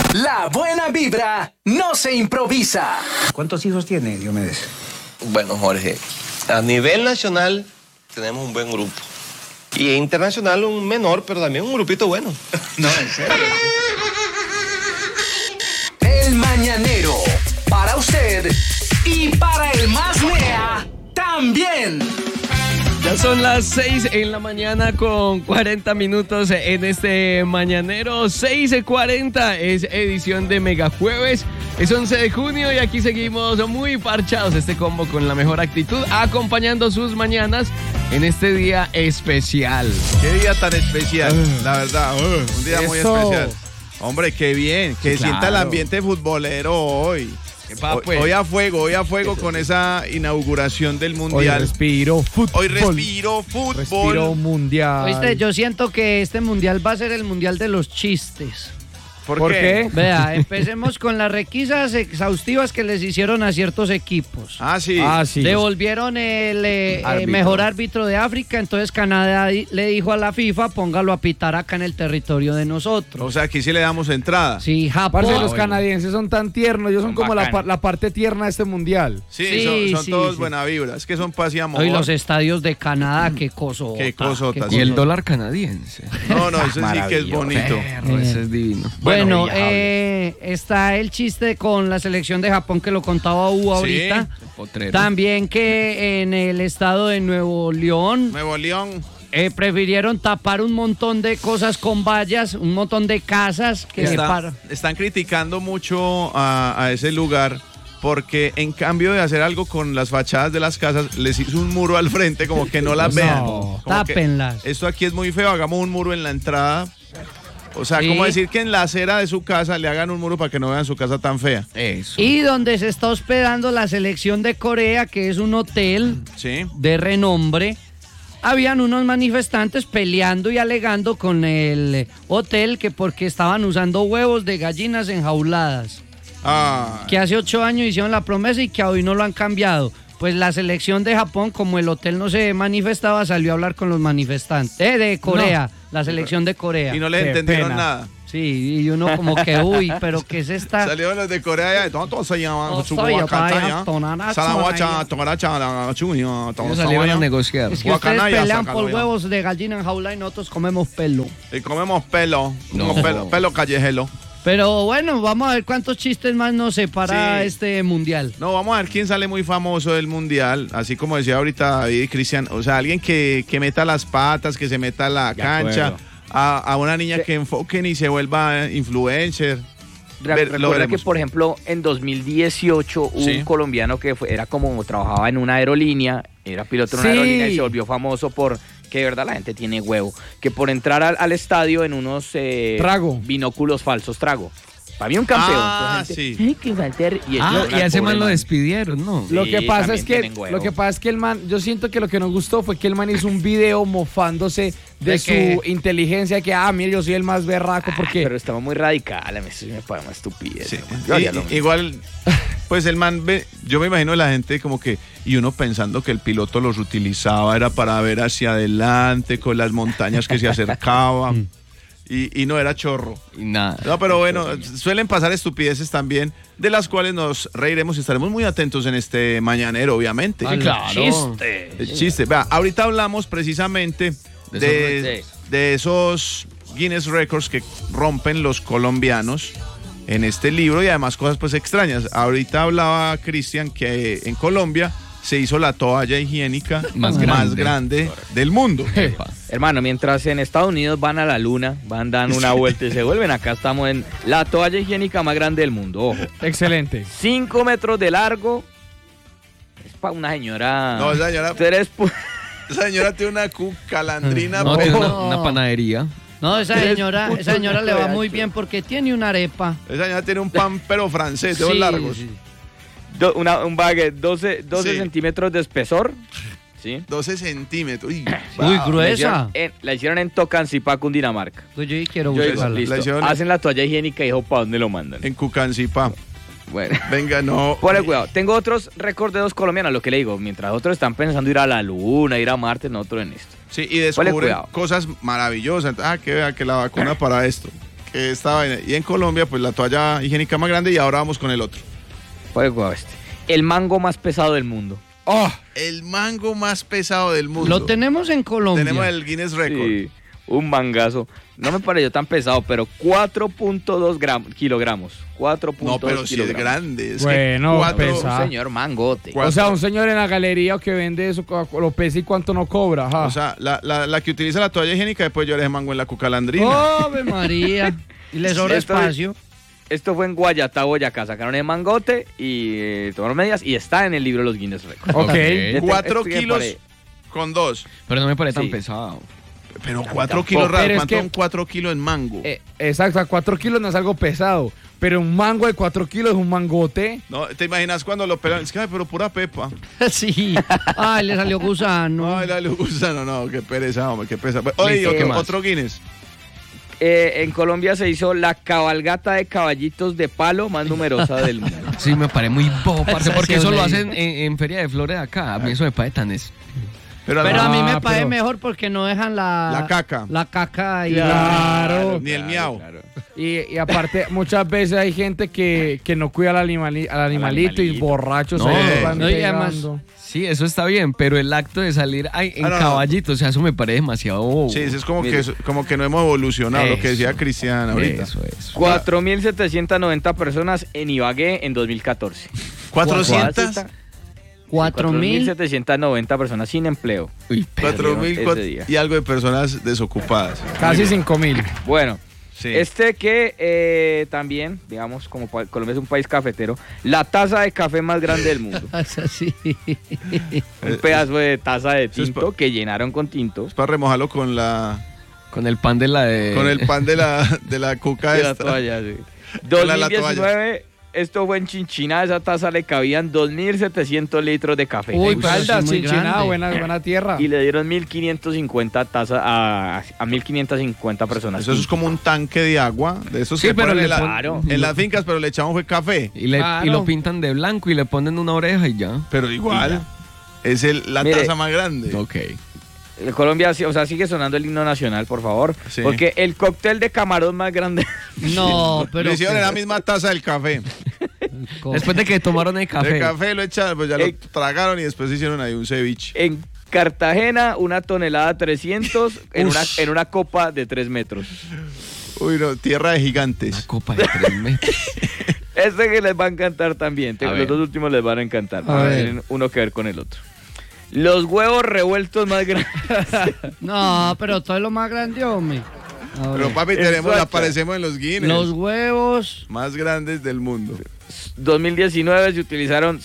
La buena vibra no se improvisa. ¿Cuántos hijos tiene Diomedes? Bueno, Jorge, a nivel nacional tenemos un buen grupo. Y internacional un menor, pero también un grupito bueno. No, en serio. El Mañanero, para usted y para el más lea también. Ya son las 6 en la mañana con 40 minutos en este Mañanero. 6:40 es edición de Mega Jueves. Es 11 de junio y aquí seguimos muy parchados, este combo con la mejor actitud, acompañando sus mañanas en este día especial. Qué día tan especial, la verdad. Un día muy especial. Hombre, qué bien, que Sí, sienta el claro. ambiente futbolero hoy. Pues. Hoy a fuego con esa inauguración del Mundial. Respiro fútbol. Hoy respiro fútbol. Respiro mundial. Oíste, yo siento que este mundial va a ser el mundial de los chistes. ¿Por qué? Vea, empecemos con las requisas exhaustivas que les hicieron a ciertos equipos. Ah, sí. Ah, sí. Devolvieron el mejor árbitro de África, entonces Canadá le dijo a la FIFA, póngalo a pitar acá en el territorio de nosotros. O sea, aquí sí le damos entrada. Sí, Japón. Parce, los canadienses son tan tiernos, ellos son como la bacanos. parte tierna de este mundial. Sí, Sí, son sí, todos sí. buena vibra. Es que son paz y amor. Hoy los estadios de Canadá, qué cosota. Qué cosota, Y el dólar canadiense. No, eso sí que es Maravilloso. bonito. Perro, ese es divino. Bueno, viajable. está el chiste con la selección de Japón que lo contaba Hugo ahorita. Potrero. También que en el estado de Nuevo León Nuevo León. prefirieron tapar un montón de cosas con vallas, un montón de casas que Están criticando mucho a ese lugar porque en cambio de hacer algo con las fachadas de las casas, les hizo un muro al frente como que no las vean. Como que tápenlas. esto aquí es muy feo, hagamos un muro en la entrada. O sea, Sí. como decir que en la acera de su casa le hagan un muro para que no vean su casa tan fea. Eso. Y donde se está hospedando la selección de Corea, que es un hotel Sí. de renombre, habían unos manifestantes peleando y alegando con el hotel que porque estaban usando huevos de gallinas enjauladas, Ah, que hace 8 años hicieron la promesa y que hoy no lo han cambiado. Pues la selección de Japón, como el hotel no se manifestaba, salió a hablar con los manifestantes. De Corea, la selección de Corea. y no les Qué entendieron pena. nada. Sí, y uno como que, uy, pero ¿qué es esta? Salieron los de Corea y todos se llaman No su soy yo, guacataya. vaya, tonara, Salaguacha, tonara. togaracha, la chuña, Ellos salieron a negociar. Es que ustedes Guacanaya, pelean sácalo por ya. huevos de gallina enjaulada y nosotros comemos pelo. Y comemos pelo, No. pelo callejero. Pero bueno, vamos a ver cuántos chistes más nos separa Sí. este mundial. No, vamos a ver quién sale muy famoso del mundial, así como decía ahorita David y Cristian, o sea, alguien que meta las patas, que se meta a la cancha, a una niña que enfoquen y se vuelva influencer. Lo Recuerda que, veremos. por ejemplo, en 2018 hubo Sí. un colombiano que era como trabajaba en una aerolínea, era piloto en una Sí. aerolínea y se volvió famoso por que de verdad la gente tiene huevo, que por entrar al estadio en unos Trago. binóculos falsos trago. Para mí un campeón. Ah, Entonces, sí. "Ay, que Walter", y Ah, una y a ese pobre man lo despidieron, ¿no? Sí, Lo que pasa también es que tienen huevo. el man, yo siento que lo que nos gustó fue que el man hizo un video mofándose de ¿De su qué? inteligencia, que mire, yo soy el más berraco porque Pero estaba muy radical, a mí eso me parece una estupidez. Sí. ¿no? Yo haría lo mismo. Igual, pues el man ve, yo me imagino la gente como que, y uno pensando que el piloto los utilizaba, era para ver hacia adelante, con las montañas que se acercaban, y no era chorro. Y nada. No, pero bueno, suelen pasar estupideces también, de las cuales nos reiremos y estaremos muy atentos en este mañanero, obviamente. Chiste. El chiste. Vea, ahorita hablamos precisamente de esos Guinness Records que rompen los colombianos en este libro y además cosas pues extrañas. Ahorita hablaba Cristian que en Colombia se hizo la toalla higiénica Más más grande. grande del mundo. Hermano, mientras en Estados Unidos van a la luna, van dando una vuelta y se vuelven, acá estamos en la toalla higiénica más grande del mundo. Ojo, excelente. 5 metros de largo. Es para una señora. No, esa señora, 3 esa señora tiene una calandrina. No, tiene pero- una panadería. No, esa señora le va muy bien porque tiene una arepa. Esa señora tiene un pan pero francés, de Sí, los largos. sí. un baguette, 12 Sí. centímetros de espesor. ¿Sí? 12 centímetros. Uy, Uy, wow. gruesa. La hicieron en Tocancipá, Cundinamarca. Pues yo quiero Yo digo, buscarla. listo. La hicieron- Hacen la toalla higiénica y dijo, ¿para dónde lo mandan? En Cucancipá. Bueno. Venga, no. Ponle cuidado. Tengo otros récords de 2 colombianos, lo que le digo. Mientras otros están pensando ir a la luna, ir a Marte, nosotros en esto. Sí, y Ponle descubren cuidado. cosas maravillosas. Que vea que la vacuna para esto. que esta vaina. Y en Colombia, pues la toalla higiénica más grande y ahora vamos con el otro. Pues, el mango más pesado del mundo. ¡Oh! El mango más pesado del mundo. Lo tenemos en Colombia. Tenemos el Guinness Record. Sí, un mangazo. No me pareció tan pesado, pero 4.2 kilogramos. 4.2 No, pero kilogramos. si es grande. Es Bueno, que pesa. Un señor mangote. O sea, un señor en la galería que vende eso, lo pesa y cuánto no cobra. Ajá. O sea, la que utiliza la toalla higiénica, después yo le mango en la cucalandrina. ¡Ave María! Y le sobra espacio. Esto fue en Guayatá, Boyacá. Sacaron el mangote y tomaron medidas y está en el libro de los Guinness Records. Ok. 4 Este que kilos pare- con 2. Pero no me parece Sí. tan pesado. Pero 4 tampoco. kilos, Pero es ¿cuánto que- son 4 kilos en mango? Exacto, 4 kilos no es algo pesado. Pero un mango de 4 kilos es un mangote. No, ¿te imaginas cuando lo pelan? Es que, ay, pero pura pepa. Sí. Ay, le salió gusano. Ay, la gusano, no, qué pereza, hombre, qué pesa. Oye, Listo, ¿qué más? otro Guinness. En Colombia se hizo la cabalgata de caballitos de palo más numerosa del mundo. Sí, me parece muy bobo, parce, Esa porque sí eso lo leí. hacen en Feria de Flores de acá. A mí eso me parece tan... Pero a mí me Ah, parece pero- mejor porque no dejan La caca. La caca y Claro. Ni el miau. Y aparte, muchas veces hay gente que no cuida al animalito y animalito. borrachos No, ahí lo van no, y además- pegando. Sí, eso está bien, pero el acto de salir en Ah, no, no. caballito, o sea, eso me parece demasiado bobo. Sí, es como Mire. como que no hemos evolucionado, lo que Eso. decía Cristian ahorita. Eso, eso. 4.790 personas en Ibagué en 2014. 400. 4.000. 4.790 personas sin empleo. Uy, pero- 4.000 ese día. y algo de personas desocupadas. Casi 5.000. Bueno, Sí. este que también, digamos, como Colombia es un país cafetero, la taza de café más grande del mundo. Es así. Un pedazo de taza de Eso es tinto que llenaron con tinto. Es para remojarlo con Con el pan de la de... con el pan de la cuca De la esta. toalla, sí. Con la 2019, esto fue en Chinchina, a esa taza le cabían 2.700 litros de café. Uy, Uy, pero eso Caldas, es muy Chinchiná, grande. buena tierra. Y le dieron 1.550 tazas a 1.550 personas. Eso es como un tanque de agua, de esos Sí, que pero ponen le claro. en las fincas, pero le echamos fue café. Y Claro. lo pintan de blanco y le ponen una oreja y ya. Pero igual, es la Mire, taza más grande. Ok. Colombia, o sea, sigue sonando el himno nacional, por favor. Sí. Porque el cóctel de camarón más grande. No, pero. Le hicieron en la misma taza del café. Después de que tomaron el café. El café lo echaron, pues ya lo tragaron y después hicieron ahí un ceviche. En Cartagena, 1 tonelada 300 en una copa de 3 metros. Uy, no, tierra de Una gigantes. copa de 3 metros. Este que les va a encantar también. A Los ver. dos últimos les van a encantar. A ver. Tienen uno que ver con el otro. Los huevos revueltos más grandes. No, pero todo es lo más grande, hombre. A ver. Pero papi, Exacto. aparecemos en los Guinness. Los huevos. Más grandes del mundo. 2019 se utilizaron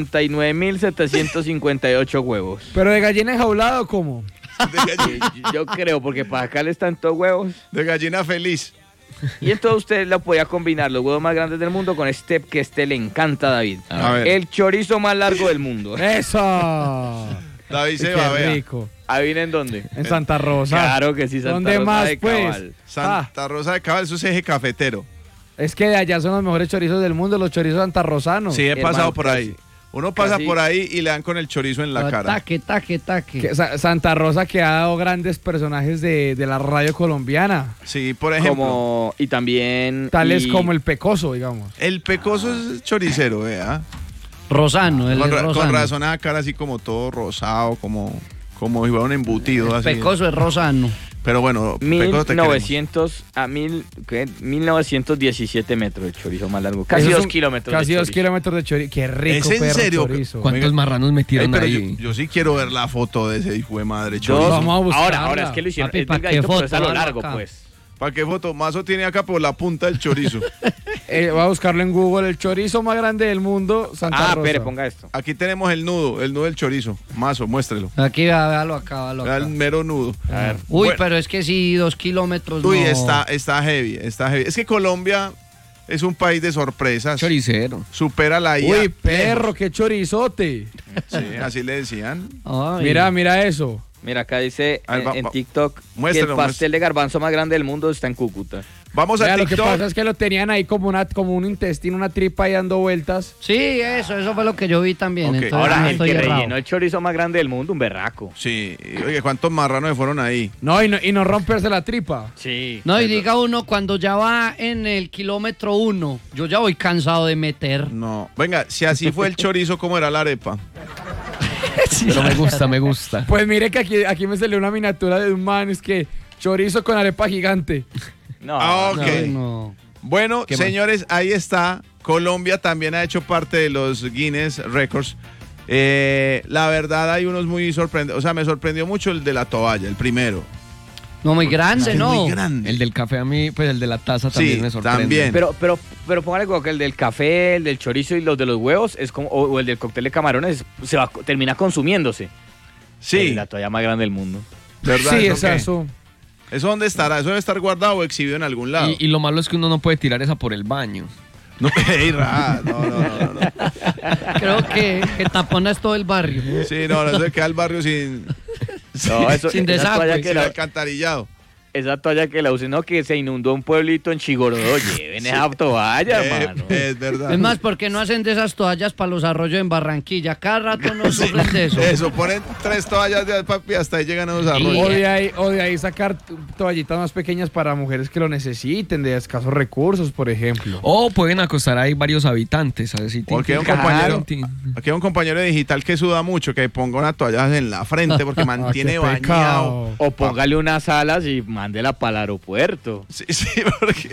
59.758 huevos. Pero de gallina enjaulada, ¿cómo? Yo creo, porque para acá le están todos huevos. De gallina feliz. Y entonces usted la podía combinar los huevos más grandes del mundo con este que le encanta a David. A ver. El chorizo más largo del mundo. ¡Eso! David se Qué va, vea. rico. ¿Adivinen dónde? En Santa Rosa. Claro que sí, Santa ¿Dónde Rosa más, de pues? Cabal. Santa Rosa de Cabal, eso es eje cafetero. Es que de allá son los mejores chorizos del mundo, los chorizos santarrosanos. Sí, he Hermano, pasado por ahí. casi. Uno pasa Casi. por ahí y le dan con el chorizo en la cara. Taque. Que Santa Rosa que ha dado grandes personajes de la radio colombiana, Sí, por ejemplo. Y también... tales y- como el Pecoso, digamos. El pecoso es choricero, vea. Rosano, el Con, es con Rosano. razón a cara así como todo rosado, como si fuera un embutido así. Pecoso es Rosano. Pero bueno, pecoso te queremos. 1917 metros de chorizo más largo. Casi Eso es 2 un- kilómetros. Casi de 2 chorizo. kilómetros de chorizo. Qué rico, ¿Es en perro serio? chorizo. ¿Cuál? ¿Cuántos marranos metieron pero ahí? yo sí quiero ver la foto de ese hijo de madre chorizo. Vamos a buscarla. Ahora es que lo hicieron. Papi, Es ¿pa' qué delgadito, pero es a lo foto? largo, Acá. pues. ¿Para qué foto? Mazo tiene acá por la punta del chorizo. Voy a buscarlo en Google. El chorizo más grande del mundo, Santa Rosa. Espere, ponga esto. Aquí tenemos el nudo del chorizo. Mazo, muéstrelo. Aquí, véalo acá, véalo Vea acá. el mero nudo. A ver. Uy, Bueno. pero es que sí, 2 kilómetros. Uy, no. está heavy. Es que Colombia es un país de sorpresas. Choricero. Supera la IA. Uy, perro, qué chorizote. Sí, así le decían. Ay. Mira eso. Mira, acá dice en TikTok que el muéstralo, pastel de garbanzo más grande del mundo está en Cúcuta. Vamos a Vea, TikTok. lo que pasa es que lo tenían ahí como un intestino, una tripa ahí dando vueltas. Sí, eso fue lo que yo vi también. Ok. Entonces, Ahora, no el estoy que errado. rellenó el chorizo más grande del mundo, un berraco. Sí, oye, ¿cuántos marranos se fueron ahí? No, y no romperse la tripa. Sí. No, y diga uno, cuando ya va en el kilómetro 1, yo ya voy cansado de meter. No. Venga, si así fue el chorizo, ¿cómo era la arepa? Pero me gusta. Pues mire que aquí me salió una miniatura de un man, es que chorizo con arepa gigante. No, Ok. No. Bueno, ¿Qué más? señores, ahí está. Colombia también ha hecho parte de los Guinness Records. La verdad, hay unos muy sorprendentes. O sea, me sorprendió mucho el de la toalla, el primero. No, muy grande, Es ¿no? muy grande. El del café a mí, pues el de la taza también Sí, me sorprende. también. Pero póngale cuidado que el del café, el del chorizo y los de los huevos es como, o el del cóctel de camarones termina consumiéndose. Sí, La toalla más grande del mundo. ¿verdad? Sí, ¿Eso qué? eso. ¿Eso dónde estará? ¿Eso debe estar guardado o exhibido en algún lado? Y lo malo es que uno no puede tirar esa por el baño. No, ey, no. Creo que tapona es todo el barrio. Sí, no, eso se queda el barrio sin No, eso, Sin esa desagüe, toalla sin que la, alcantarillado. esa toalla que la usé, no, que se inundó un pueblito en Chigorodó. Lleven esa toalla, hermano. Es verdad. Es más, ¿por qué no hacen de esas toallas para los arroyos en Barranquilla? Cada rato no sufren de eso. Eso, ponen 3 toallas de papi hasta ahí llegan a los arroyos. O de ahí sacar toallitas más pequeñas para mujeres que lo necesiten, de escasos recursos, por ejemplo. O pueden acostar ahí varios habitantes, ¿sabes? Si Porque hay tin, un compañero digital que suda mucho, que ponga una toalla en la frente porque mantiene qué bañado. pecado. O póngale unas alas y mándela para el aeropuerto. Sí, porque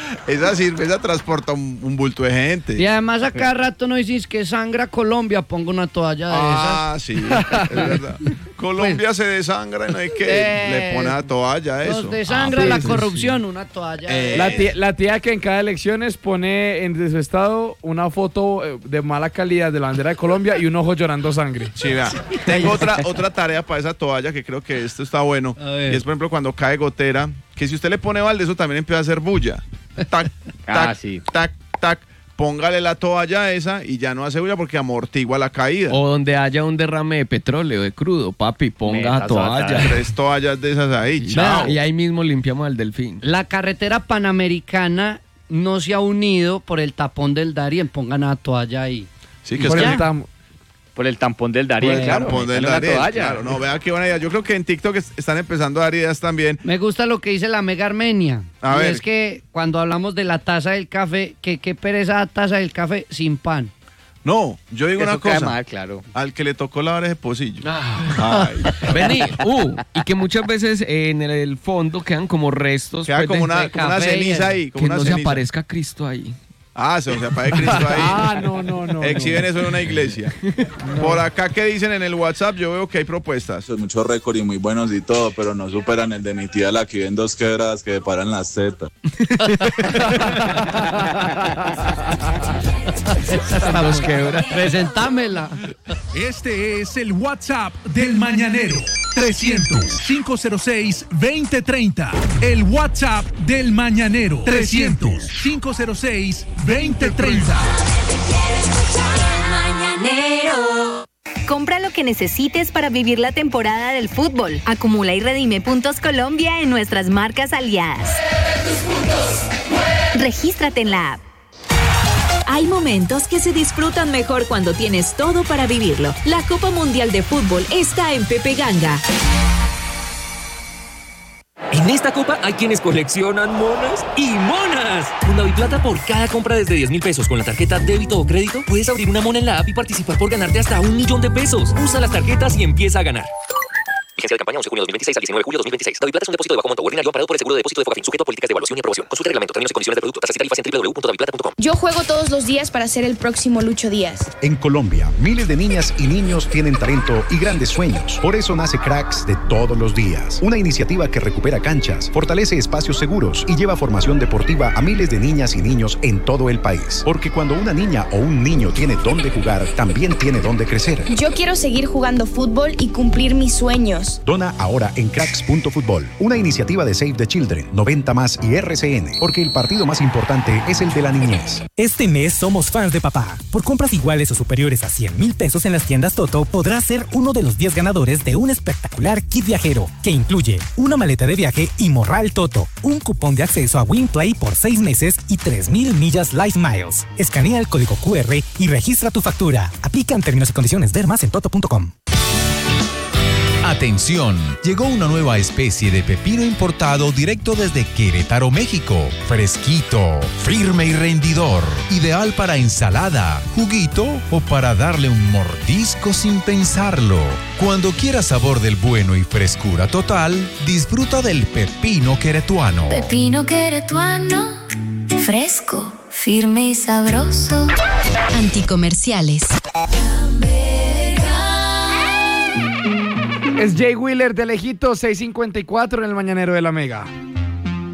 esa transporta un bulto de gente. Y además a cada rato no dices que sangra Colombia, pongo una toalla de esas. Sí, es verdad. Colombia se desangra y no hay que le pone la toalla a eso. Los desangra sí, la sí, corrupción, una toalla de La tía que en cada elecciones pone de su estado una foto de mala calidad de la bandera de Colombia y un ojo llorando sangre. Sí, vea. Tengo otra tarea para esa toalla que creo que esto está bueno. A ver. Y es, por ejemplo, cuando cae gotera, que si usted le pone balde, eso también empieza a hacer bulla. Tac, tac, Sí. tac, tac. Póngale la toalla esa y ya no hace bulla porque amortigua la caída. O donde haya un derrame de petróleo, de crudo, papi, ponga Meta toalla. 3 toallas de esas ahí, chao. Y ahí mismo limpiamos al delfín. La carretera panamericana no se ha unido por el tapón del Darien, pongan una toalla ahí. Sí, que es Por que el Por el tampón del Darién, el claro. tampón del métale una Darién, toalla. claro. No, vea qué buena idea. Yo creo que en TikTok están empezando a dar ideas también. Me gusta lo que dice la Mega Armenia. A y ver. es que cuando hablamos de la taza del café, que qué pereza la taza del café sin pan. No, yo digo Eso una cae cosa. mal, claro. Al que le tocó lavar ese pocillo. Ah. Ay, Vení, y que muchas veces en el fondo quedan como restos. queda pues, como una café y ceniza el- ahí. Como que una no se ceniza. aparezca Cristo ahí. Ah, se aparece Cristo ahí. no. Exhiben eso en una iglesia. Por acá, ¿qué dicen en el WhatsApp? Yo veo que hay propuestas. Son muchos récords y muy buenos y todo, pero no superan el de mi tía la que vive en 2 quebradas que paran las tetas. Los quebra. Presentámela. Este es el WhatsApp del Mañanero. 300-506-2030. El WhatsApp del Mañanero. 300-506-2030. Compra lo que necesites para vivir la temporada del fútbol. Acumula y redime puntos Colombia en nuestras marcas aliadas. Regístrate en la app. Hay momentos que se disfrutan mejor cuando tienes todo para vivirlo. La Copa Mundial de Fútbol está en Pepe Ganga. En esta copa hay quienes coleccionan monas y monas. Con Daviplata, por cada compra desde 10,000 pesos con la tarjeta débito o crédito, puedes abrir una mona en la app y participar por ganarte hasta 1.000.000 de pesos. Usa las tarjetas y empieza a ganar. Vigencia de campaña 11 de junio de 2026 al 19 de julio de 2026. Daviplata es un depósito de bajo monto ordinario amparado por el seguro de depósito de Fogafín, sujeto a políticas de evaluación y aprobación. Consulta reglamento, términos y condiciones de producto, tasas y tarifas en www.daviplata.com. Yo juego todos los días para ser el próximo Lucho Díaz. En Colombia, miles de niñas y niños tienen talento y grandes sueños. Por eso nace Cracks de todos los días. Una iniciativa que recupera canchas, fortalece espacios seguros y lleva formación deportiva a miles de niñas y niños en todo el país. Porque cuando una niña o un niño tiene dónde jugar, también tiene dónde crecer. Yo quiero seguir jugando fútbol y cumplir mis sueños. niños. Dona ahora en cracks.futbol, una iniciativa de Save the Children, 90 Más y RCN, porque el partido más importante es el de la niñez. Este mes somos fans de papá. Por compras iguales o superiores a 100,000 pesos en las tiendas Toto, podrás ser uno de los 10 ganadores de un espectacular kit viajero, que incluye una maleta de viaje y morral Toto, un cupón de acceso a WinPlay por 6 meses y 3,000 millas Life Miles. Escanea el código QR y registra tu factura. Aplican términos y condiciones. Ver más en toto.com. Atención, llegó una nueva especie de pepino importado directo desde Querétaro, México. Fresquito, firme y rendidor. Ideal para ensalada, juguito o para darle un mordisco sin pensarlo. Cuando quieras sabor del bueno y frescura total, disfruta del pepino queretuano. Pepino queretuano, fresco, firme y sabroso. Anticomerciales. Es Jay Wheeler de lejito, 6:54 en el Mañanero de la Mega.